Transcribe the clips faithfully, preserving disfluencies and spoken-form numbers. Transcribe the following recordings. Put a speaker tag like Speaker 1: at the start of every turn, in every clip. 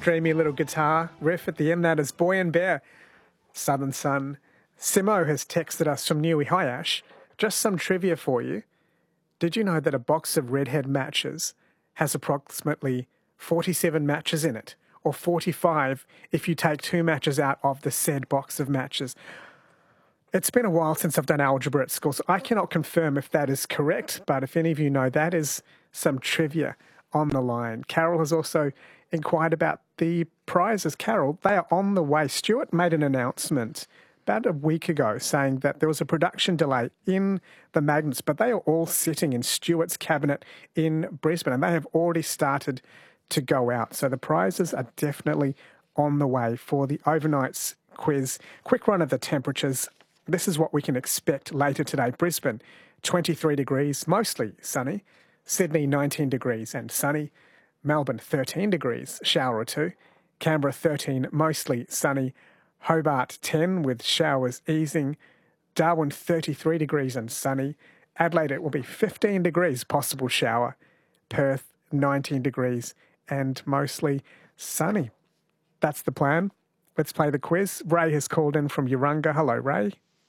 Speaker 1: dreamy little guitar riff at the end. That is Boy and Bear, Southern Sun. Simo has texted us from Newey High Ash. Just some trivia for you. Did you know that a box of Redhead matches has approximately forty-seven matches in it, or forty-five if you take two matches out of the said box of matches? It's been a while since I've done algebra at school, so I cannot confirm if that is correct, but if any of you know, that is some trivia on the line. Carol has also inquired about the prizes. Carol, they are on the way. Stuart made an announcement about a week ago saying that there was a production delay in the magnets, but they are all sitting in Stuart's cabinet in Brisbane, and they have already started to go out. So the prizes are definitely on the way for the overnight's quiz. Quick run of the temperatures. This is what we can expect later today. Brisbane, twenty-three degrees, mostly sunny. Sydney, nineteen degrees and sunny. Melbourne, thirteen degrees, shower or two. Canberra, thirteen, mostly sunny. Hobart, ten, with showers easing. Darwin, thirty-three degrees and sunny. Adelaide, it will be fifteen degrees, possible shower. Perth, nineteen degrees and mostly sunny. That's the plan. Let's play the quiz. Ray has called in from Urunga. Hello, Ray.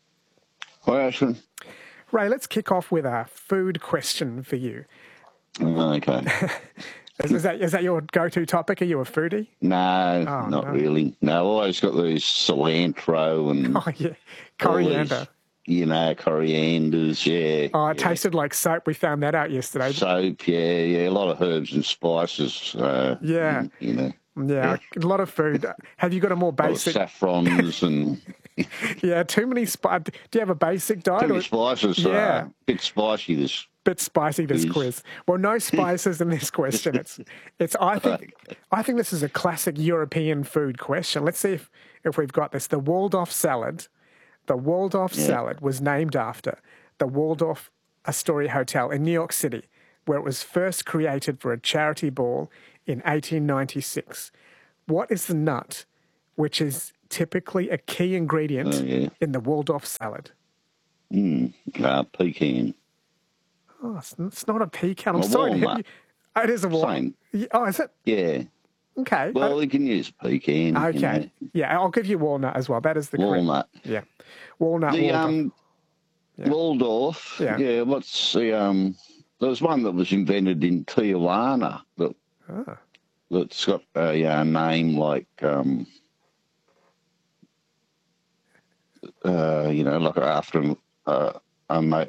Speaker 2: Hi, Ashwin.
Speaker 1: Ray, let's kick off with a food question for you.
Speaker 2: Okay.
Speaker 1: is, is, that, is that your go-to topic? Are you a foodie?
Speaker 2: No,
Speaker 1: oh,
Speaker 2: not
Speaker 1: no.
Speaker 2: really. No, I've always got these cilantro and...
Speaker 1: Oh, yeah. Coriander.
Speaker 2: These, you know, corianders, yeah.
Speaker 1: Oh, it
Speaker 2: yeah.
Speaker 1: tasted like soap. We found that out yesterday.
Speaker 2: Soap, yeah, yeah. A lot of herbs and spices. Uh,
Speaker 1: yeah.
Speaker 2: And, you know.
Speaker 1: Yeah, yeah, a lot of food. Have you got a more basic...
Speaker 2: A lot of saffrons and...
Speaker 1: yeah, too many... Spi- Do you have a basic diet?
Speaker 2: Too many spices.
Speaker 1: Yeah.
Speaker 2: Uh, bit spicy, this...
Speaker 1: Bit spicy, this quiz. Well, no spices in this question. It's, it's. I think, I think this is a classic European food question. Let's see if, if we've got this. The Waldorf salad, the Waldorf yeah. salad was named after the Waldorf Astoria Hotel in New York City, where it was first created for a charity ball in eighteen ninety-six. What is the nut which is typically a key ingredient
Speaker 2: oh, yeah.
Speaker 1: in the Waldorf salad?
Speaker 2: Mm, uh, pecan.
Speaker 1: Oh, it's not a pecan. I'm
Speaker 2: a
Speaker 1: sorry.
Speaker 2: Walnut.
Speaker 1: It is a walnut. Oh, is it?
Speaker 2: Yeah.
Speaker 1: Okay.
Speaker 2: Well, you can use pecan.
Speaker 1: Okay.
Speaker 2: You know.
Speaker 1: Yeah, I'll give you walnut as well. That is the
Speaker 2: walnut.
Speaker 1: Correct. Yeah. Walnut.
Speaker 2: The
Speaker 1: Waldorf.
Speaker 2: um,
Speaker 1: yeah.
Speaker 2: Waldorf.
Speaker 1: Yeah.
Speaker 2: yeah. What's the um? There was one that was invented in Tijuana that
Speaker 1: oh.
Speaker 2: that's got a uh, name like um. Uh, you know, like after uh, a mate.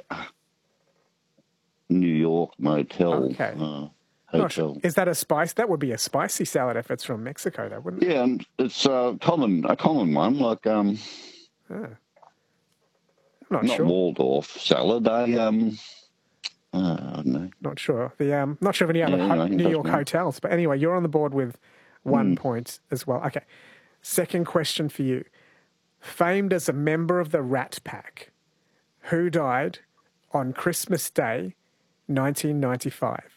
Speaker 2: New York motel.
Speaker 1: Okay.
Speaker 2: Uh, hotel.
Speaker 1: Is that a spice? That would be a spicy salad if it's from Mexico, though, wouldn't it?
Speaker 2: Yeah, and it's a common, a common one, like um.
Speaker 1: Oh. I'm not,
Speaker 2: not
Speaker 1: sure.
Speaker 2: Waldorf salad. I um. Uh, I don't know.
Speaker 1: Not sure. The um. Not sure of any other
Speaker 2: yeah,
Speaker 1: ho-
Speaker 2: no,
Speaker 1: New York
Speaker 2: know.
Speaker 1: hotels, but anyway, you're on the board with one
Speaker 2: mm.
Speaker 1: point as well. Okay. Second question for you. Famed as a member of the Rat Pack, who died on Christmas Day, nineteen ninety-five.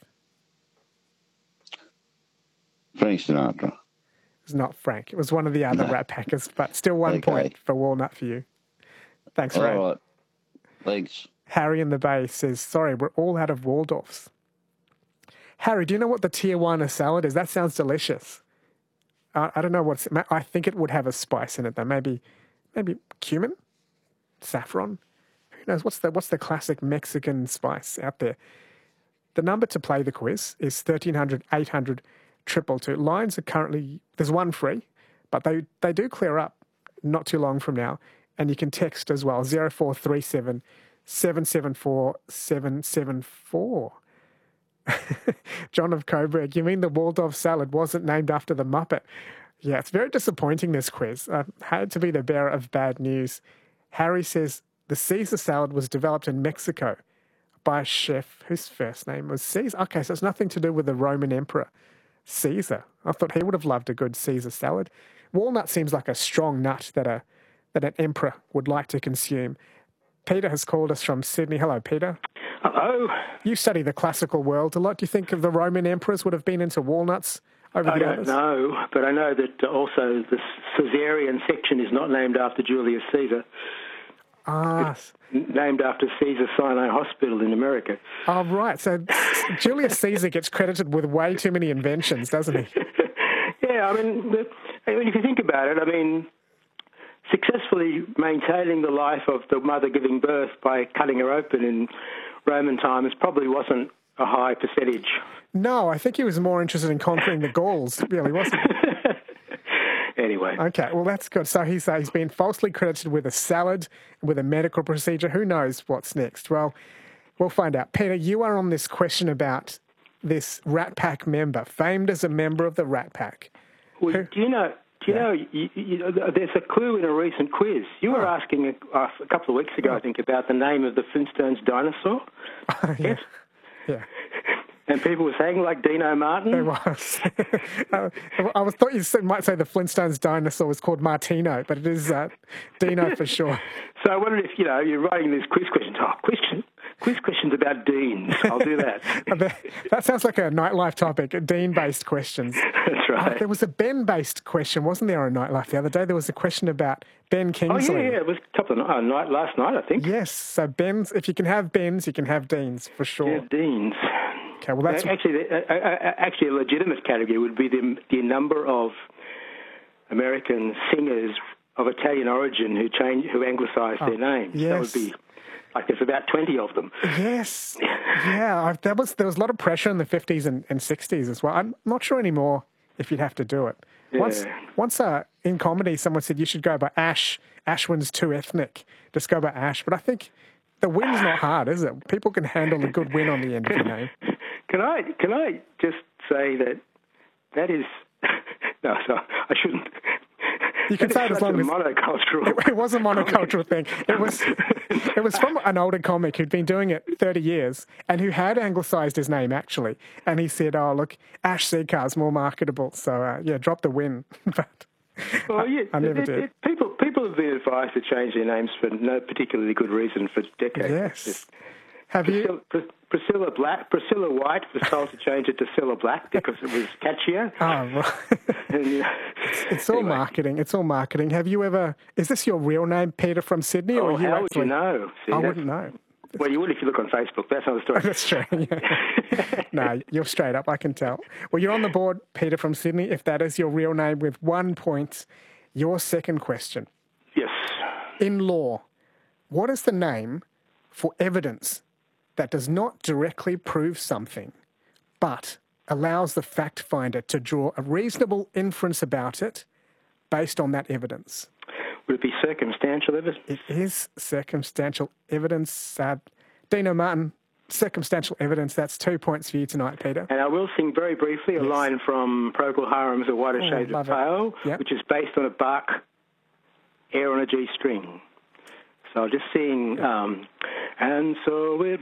Speaker 2: Frank Sinatra.
Speaker 1: It was not Frank. It was one of the other
Speaker 2: no.
Speaker 1: Rat Packers, but still one
Speaker 2: okay.
Speaker 1: point for walnut for you. Thanks,
Speaker 2: all
Speaker 1: Ray.
Speaker 2: Right. Thanks.
Speaker 1: Harry in the Bay says, sorry, we're all out of Waldorfs. Harry, do you know what the Tijuana salad is? That sounds delicious. I, I don't know what's... I think it would have a spice in it, though. Maybe, maybe cumin? Saffron? Who knows? What's the what's the classic Mexican spice out there? The number to play the quiz is thirteen hundred, eight hundred, two two two. Lines are currently, there's one free, but they, they do clear up not too long from now. And you can text as well, zero four three seven, seven seven four, seven seven four. John of Coburg, you mean the Waldorf salad wasn't named after the Muppet? Yeah, it's very disappointing, this quiz. I had to be the bearer of bad news. Harry says, the Caesar salad was developed in Mexico by a chef whose first name was Caesar. Okay, so it's nothing to do with the Roman emperor, Caesar. I thought he would have loved a good Caesar salad. Walnut seems like a strong nut that a that an emperor would like to consume. Peter has called us from Sydney. Hello, Peter.
Speaker 3: Hello.
Speaker 1: You study the classical world a lot. Do you think of the Roman emperors would have been into walnuts over
Speaker 3: I
Speaker 1: the
Speaker 3: don't
Speaker 1: others?
Speaker 3: know, but I know that also the Caesarean section is not named after Julius Caesar.
Speaker 1: Ah.
Speaker 3: It's named after Caesar Sinai Hospital in America.
Speaker 1: Oh, right. So Julius Caesar gets credited with way too many inventions, doesn't he?
Speaker 3: Yeah, Yeah, I mean, the, I mean, if you think about it, I mean, successfully maintaining the life of the mother giving birth by cutting her open in Roman times probably wasn't a high percentage.
Speaker 1: No, I think he was more interested in conquering the Gauls, really, wasn't he?
Speaker 3: Anyway.
Speaker 1: Okay, well, that's good. So he's, uh, he's been falsely credited with a salad, with a medical procedure. Who knows what's next? Well, we'll find out. Peter, you are on this question about this Rat Pack member, famed as a member of the Rat Pack.
Speaker 3: Well, Who, do you know... Do you yeah. know, you, you, there's a clue in a recent quiz. You were oh. asking a, a couple of weeks ago, I think, about the name of the Flintstones dinosaur.
Speaker 1: Oh, yeah. Yes?
Speaker 3: Yeah. And people were saying, like Dino Martin.
Speaker 1: It was. I was thought you might say the Flintstones dinosaur was called Martino, but it is uh, Dino for sure.
Speaker 3: So I wondered if, you know, you're writing these quiz questions. Oh, question. Quiz questions about deans. I'll do that.
Speaker 1: That sounds like a nightlife topic, dean-based questions.
Speaker 3: That's right.
Speaker 1: Oh, there was a Ben-based question, wasn't there, on Nightlife the other day? There was a question about Ben Kingsley.
Speaker 3: Oh, yeah, yeah. It was a couple of uh, night last night, I think.
Speaker 1: Yes. So Ben's, if you can have Bens, you can have deans, for sure.
Speaker 3: Yeah, deans.
Speaker 1: Okay, well, that's...
Speaker 3: Actually, uh, uh, actually, a legitimate category would be the, the number of American singers of Italian origin who changed, who anglicised
Speaker 1: oh,
Speaker 3: their names.
Speaker 1: Yes.
Speaker 3: That would be... Like there's about twenty of them.
Speaker 1: Yes, yeah. I, that was there was a lot of pressure in the fifties and, and sixties as well. I'm not sure anymore if you'd have to do it.
Speaker 3: Yeah.
Speaker 1: Once, once uh, in comedy, someone said you should go by Ash. Ashwin's too ethnic. Just go by Ash. But I think the win's not hard, is it? People can handle a good win on the end of your name.
Speaker 3: Can I can I just say that that is no, so I shouldn't.
Speaker 1: You can say it as long as
Speaker 3: monocultural.
Speaker 1: It, it was a monocultural thing. It was it was from an older comic who'd been doing it thirty years and who had anglicised his name actually. And he said, "Oh look, Ash Secar's more marketable." So uh, yeah, drop the win. But
Speaker 3: well, yeah,
Speaker 1: I, I never
Speaker 3: it,
Speaker 1: did.
Speaker 3: It, people people have been advised to change their names for no particularly good reason for decades.
Speaker 1: Yes.
Speaker 3: Just,
Speaker 1: Have
Speaker 3: Priscilla,
Speaker 1: you?
Speaker 3: Priscilla Black, Priscilla White was told to change it to Cilla Black because it was catchier.
Speaker 1: Oh, right.
Speaker 3: and, yeah.
Speaker 1: it's, it's all
Speaker 3: anyway.
Speaker 1: marketing. It's all marketing. Have you ever? Is this your real name, Peter from Sydney?
Speaker 3: Oh,
Speaker 1: or you
Speaker 3: how
Speaker 1: actually,
Speaker 3: would you know? See,
Speaker 1: I wouldn't know.
Speaker 3: Well, you would if you look on Facebook. That's another story.
Speaker 1: That's true. Yeah. No, you're straight up. I can tell. Well, you're on the board, Peter from Sydney. If that is your real name, with one point. Your second question.
Speaker 3: Yes.
Speaker 1: In law, what is the name for evidence that does not directly prove something, but allows the fact finder to draw a reasonable inference about it based on that evidence?
Speaker 3: Would it be circumstantial evidence?
Speaker 1: It is circumstantial evidence. Uh, Dino Martin, circumstantial evidence. That's two points for you tonight, Peter.
Speaker 3: And I will sing very briefly a yes. line from Procol Harum's A Whiter
Speaker 1: oh,
Speaker 3: Shades of Pale,
Speaker 1: yep.
Speaker 3: which is based on a Bach air on a G string. So I'll just sing, um, and so it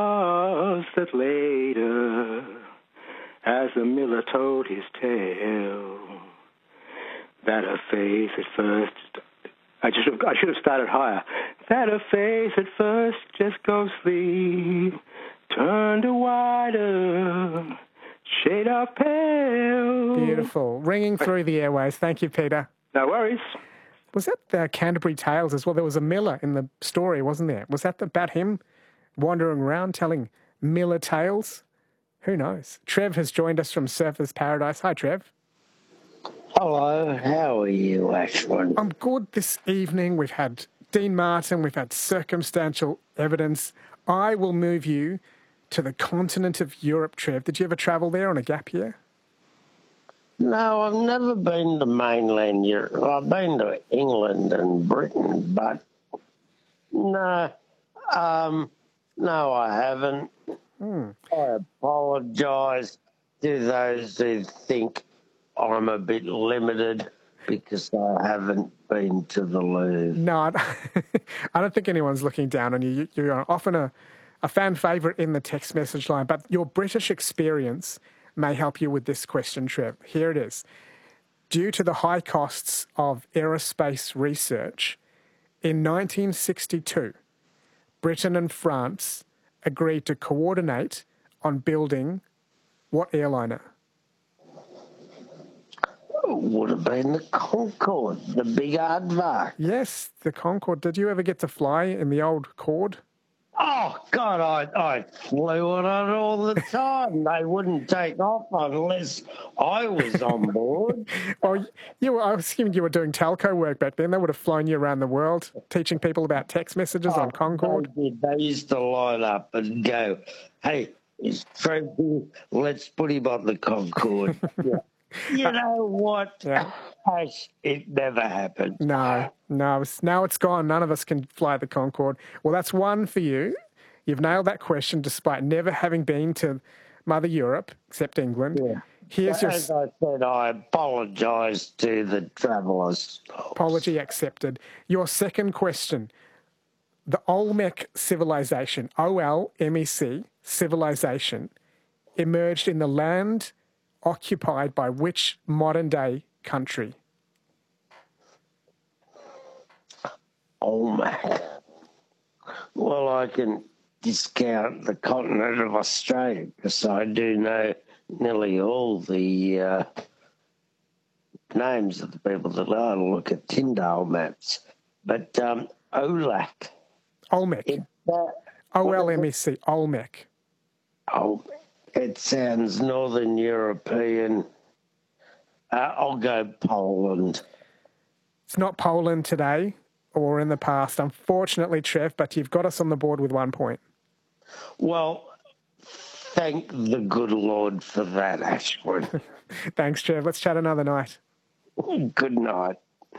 Speaker 3: was that later, as the miller told his tale, that a face at first, I, just, I should have started higher, that a face at first just ghostly, turned a wider shade of pale.
Speaker 1: Beautiful. Ringing through the airways. Thank you, Peter.
Speaker 3: No worries.
Speaker 1: Was that the Canterbury Tales as well? There was a miller in the story, wasn't there? Was that about him wandering around telling miller tales? Who knows? Trev has joined us from Surfers Paradise. Hi, Trev.
Speaker 4: Hello, how are you, Ashwin?
Speaker 1: I'm good this evening. We've had Dean Martin, we've had circumstantial evidence. I will move you to the continent of Europe, Trev. Did you ever travel there on a gap year?
Speaker 4: No, I've never been to mainland Europe. I've been to England and Britain, but no, um, no, I haven't.
Speaker 1: Hmm.
Speaker 4: I apologise to those who think I'm a bit limited because I haven't been to the Louvre.
Speaker 1: No, I don't, I don't think anyone's looking down on you. You're often a, a fan favourite in the text message line, but your British experience may help you with this question, Trev. Here it is. Due to the high costs of aerospace research, in nineteen sixty-two, Britain and France agreed to coordinate on building what airliner?
Speaker 4: Would have been the Concorde, the big aardvark.
Speaker 1: Yes, the Concorde. Did you ever get to fly in the old Cord?
Speaker 4: Oh, Oh, God, I, I flew on it all the time. They wouldn't take off unless I was on board.
Speaker 1: Well, you were, I was assuming you were doing telco work back then. They would have flown you around the world teaching people about text messages on Concorde.
Speaker 4: They, did. They used to line up and go, hey, it's Trophy, let's put him on the Concorde. Yeah. You know what?
Speaker 1: Yeah.
Speaker 4: Ash, it never happened.
Speaker 1: No, no. It's, now it's gone. None of us can fly the Concorde. Well, that's one for you. You've nailed that question despite never having been to Mother Europe, except England.
Speaker 4: Yeah.
Speaker 1: Here's your
Speaker 4: As I said, I apologise to the travellers.
Speaker 1: apology accepted. Your second question. The Olmec civilization, O L M E C, civilization, emerged in the land occupied by which modern-day country?
Speaker 4: Olmec. Well, I can discount the continent of Australia because I do know nearly all the uh, names of the people that I look at Tyndale maps. But um, Olac.
Speaker 1: Olmec.
Speaker 4: It, uh,
Speaker 1: O L M E C, Olmec.
Speaker 4: oh, it sounds Northern European. Uh, I'll go Poland.
Speaker 1: It's not Poland today or in the past, unfortunately, Trev, but you've got us on the board with one point.
Speaker 4: Well, thank the good Lord for that, Ashwood.
Speaker 1: Thanks, Trev. Let's chat another night.
Speaker 4: Good night.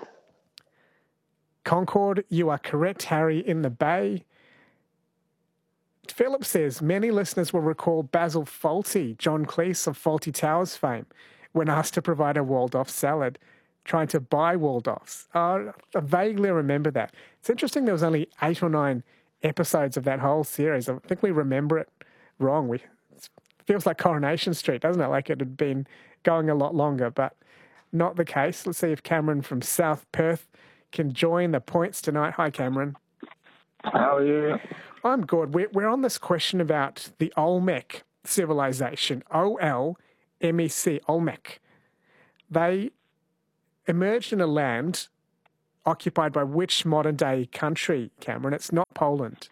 Speaker 1: Concorde, you are correct, Harry, in the bay. Philip says, many listeners will recall Basil Fawlty, John Cleese of Fawlty Towers fame, when asked to provide a Waldorf salad, trying to buy Waldorfs. Uh, I vaguely remember that. It's interesting there was only eight or nine episodes of that whole series. I think we remember it wrong. We, it feels like Coronation Street, doesn't it? Like it had been going a lot longer, but not the case. Let's see if Cameron from South Perth can join the points tonight. Hi, Cameron.
Speaker 5: How are you?
Speaker 1: I'm good. We're, we're on this question about the Olmec civilization, O L M E C, Olmec. They emerged in a land occupied by which modern-day country, Cameron? It's not Poland.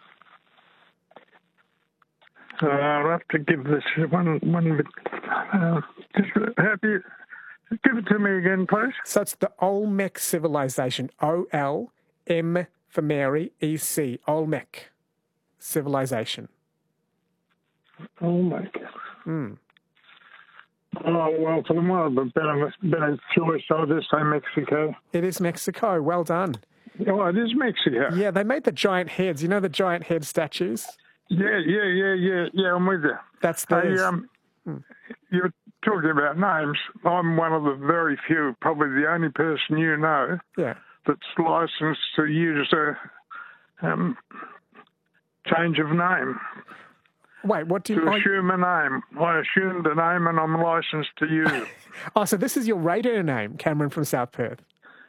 Speaker 5: Uh, I'll have to give this one one bit. Uh, just have you give it to me again, please?
Speaker 1: So it's the Olmec civilization, O L M for Mary, E C, Olmec civilization.
Speaker 5: Olmec.
Speaker 1: Hmm.
Speaker 5: Oh, well, for the moment, a better, better choice, I'll just say Mexico.
Speaker 1: It is Mexico. Well done.
Speaker 5: Oh, it is Mexico.
Speaker 1: Yeah, they made the giant heads. You know the giant head statues?
Speaker 5: Yeah, yeah, yeah, yeah, yeah, I'm with you.
Speaker 1: That's
Speaker 5: Hey,
Speaker 1: theirs.
Speaker 5: um,
Speaker 1: Hmm.
Speaker 5: you're talking about names. I'm one of the very few, probably the only person you know
Speaker 1: Yeah.
Speaker 5: that's licensed to use a um, change of name.
Speaker 1: Wait, what do you...
Speaker 5: To
Speaker 1: oh,
Speaker 5: assume a name. I assumed a name and I'm licensed to use it.
Speaker 1: oh, so this is your radio name, Cameron from South Perth.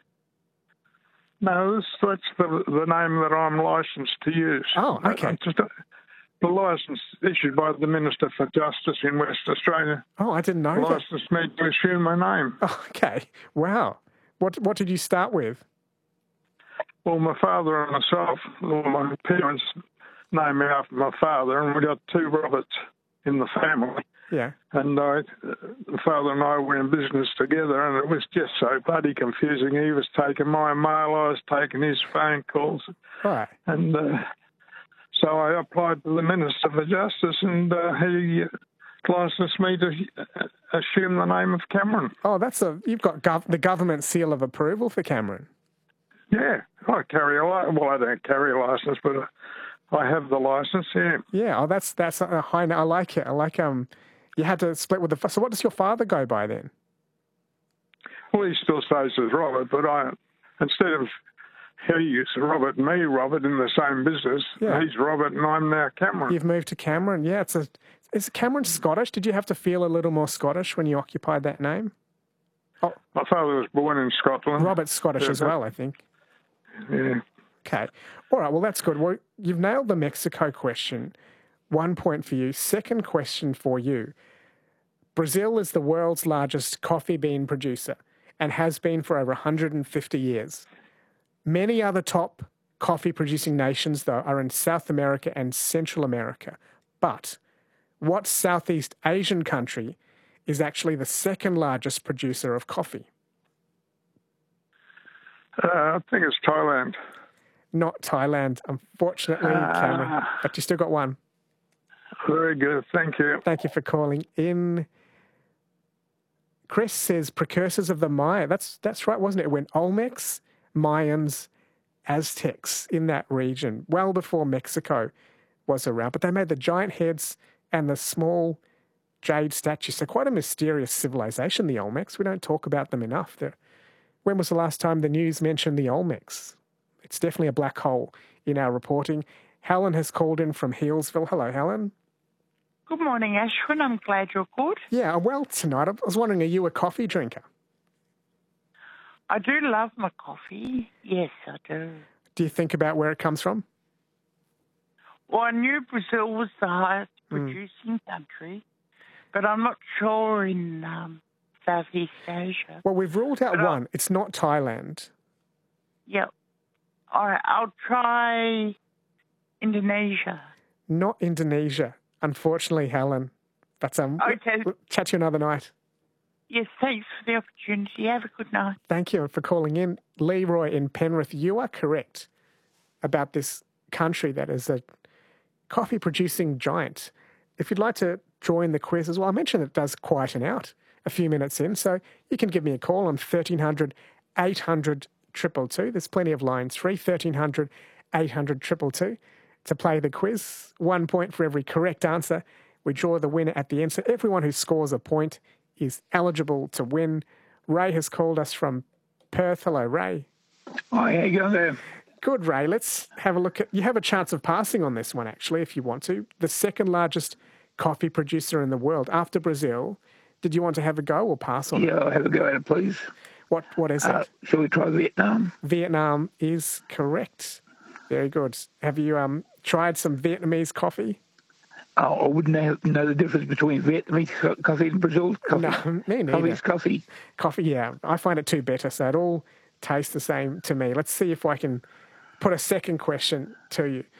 Speaker 5: No, this, that's the, the name that I'm licensed to use.
Speaker 1: Oh, okay.
Speaker 5: It's just a, the licence issued by the Minister for Justice in West Australia
Speaker 1: Oh, I didn't know that.
Speaker 5: licensed me to assume my name.
Speaker 1: Oh, okay. Wow. What what did you start with?
Speaker 5: Well, my father and myself, well, my parents named me after my father, and we got two Roberts in the family.
Speaker 1: Yeah.
Speaker 5: And I, the father and I were in business together, and it was just so bloody confusing. He was taking my mail, I was taking his phone calls.
Speaker 1: Right.
Speaker 5: And uh, so I applied to the Minister for Justice, and uh, he licensed me to assume the name of Cameron.
Speaker 1: Oh, that's a... You've got gov- the government seal of approval for Cameron.
Speaker 5: Yeah, I carry a license. Well, I don't carry a license, but I have the license, yeah.
Speaker 1: Yeah. Oh, that's that's a high... I like it. I like... um. You had to split with the... So what does your father go by then?
Speaker 5: Well, he still stays as Robert, but I, instead of he used to Robert and me, Robert, in the same business,
Speaker 1: Yeah.
Speaker 5: he's Robert and I'm now Cameron.
Speaker 1: You've moved to Cameron. Yeah, it's a... Is Cameron Scottish? Did you have to feel a little more Scottish when you occupied that name? Oh,
Speaker 5: My father was born in Scotland.
Speaker 1: Robert's Scottish
Speaker 5: Yeah,
Speaker 1: as well, I think.
Speaker 5: Yeah.
Speaker 1: Okay. All right, well, that's good. Well, you've nailed the Mexico question. One point for you. Second question for you. Brazil is the world's largest coffee bean producer and has been for over one hundred fifty years. Many other top coffee-producing nations, though, are in South America and Central America. But what Southeast Asian country is actually the second largest producer of coffee?
Speaker 5: Uh, I think it's Thailand.
Speaker 1: Not Thailand, unfortunately, Cameron. But you still got one.
Speaker 5: Very good. Thank you.
Speaker 1: Thank you for calling in. Chris says precursors of the Maya. That's that's right, wasn't it? When Olmecs, Mayans, Aztecs in that region, well before Mexico was around. But they made the giant heads and the small jade statues. So quite a mysterious civilization, the Olmecs. We don't talk about them enough. They're, when was the last time the news mentioned the Olmecs? It's definitely a black hole in our reporting. Helen has called in from Healesville. Hello, Helen.
Speaker 6: Good morning, Ashwin. I'm glad you're good.
Speaker 1: Yeah, well, tonight I was wondering, are you a coffee drinker?
Speaker 6: I do love my coffee. Yes, I do.
Speaker 1: Do you think about where it comes from?
Speaker 6: Well, I knew Brazil was the highest producing mm. country, but I'm not sure in um, Southeast Asia.
Speaker 1: Well, we've ruled out
Speaker 6: but
Speaker 1: one.
Speaker 6: I'll,
Speaker 1: it's not Thailand.
Speaker 6: Yep. All right, I'll try Indonesia.
Speaker 1: Not Indonesia. Unfortunately, Helen. But um,
Speaker 6: okay.
Speaker 1: We'll chat to you another night.
Speaker 6: Yes, thanks for the opportunity. Have a good night.
Speaker 1: Thank you for calling in. Leroy in Penrith, you are correct about this country that is a coffee-producing giant. If you'd like to join the quiz as well, I mentioned it does quieten out a few minutes in, so you can give me a call on thirteen hundred, eight hundred, two two two. There's plenty of lines free, thirteen hundred, eight hundred, two two two. To play the quiz. One point for every correct answer. We draw the winner at the end. So everyone who scores a point is eligible to win. Ray has called us from Perth. Hello, Ray.
Speaker 7: Hi, how you going there?
Speaker 1: Good, Ray. Let's have a look at... You have a chance of passing on this one, actually, if you want to. The second largest coffee producer in the world, after Brazil. Did you want to have a go or pass on
Speaker 7: yeah,
Speaker 1: it?
Speaker 7: Yeah, I'll have a go at it, please.
Speaker 1: What What is
Speaker 7: uh,
Speaker 1: it?
Speaker 7: Shall we try Vietnam?
Speaker 1: Vietnam is correct. Very good. Have you um, tried some Vietnamese coffee?
Speaker 7: Oh, I wouldn't know, know the difference between Vietnamese coffee and Brazil coffee.
Speaker 1: No, me neither.
Speaker 7: Coffee's coffee.
Speaker 1: Coffee, yeah. I find it too bitter, so it all tastes the same to me. Let's see if I can put a second question to you.